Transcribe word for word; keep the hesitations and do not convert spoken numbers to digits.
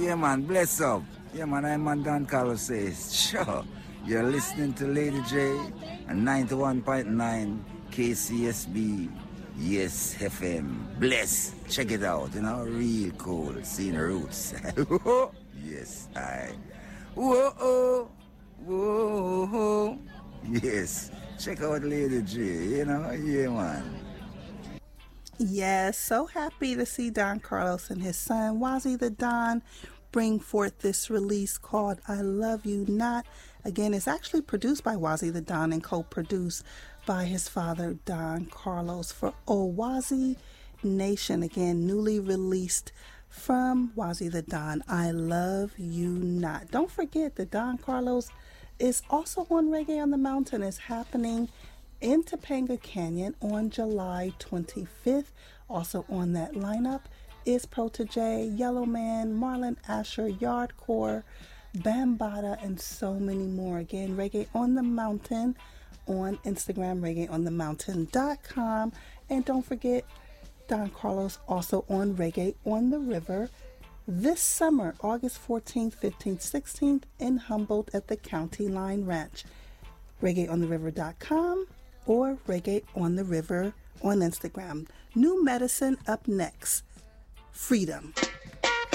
Yeah, man, bless up. Yeah, man, I'm on Don Carlos says, sure. You're listening to Lady J and ninety-one point nine K C S B. Yes, F M. Bless. Check it out, you know, real cool. Seeing the roots. Yes, I. Whoa, whoa. Yes. Check out Lady J, you know, yeah, man. Yes, so happy to see Don Carlos and his son, Wazzy the Don, bring forth this release called I Love You Not. Again, it's actually produced by Wazzy the Don and co-produced by his father, Don Carlos, for Owazi Nation. Again, newly released from Wazzy the Don, I Love You Not. Don't forget that Don Carlos is also on Reggae on the Mountain. It's happening in Topanga Canyon on July twenty-fifth. Also on that lineup is Protege, Yellowman, Marlon Asher, Yardcore, Bambaataa, and so many more. Again, Reggae on the Mountain on Instagram, reggae on the mountain dot com. And don't forget, Don Carlos also on Reggae on the River this summer, August fourteenth, fifteenth, sixteenth in Humboldt at the County Line Ranch. reggae on the river dot com or Reggae on the River on Instagram. New Medicine up next. Freedom.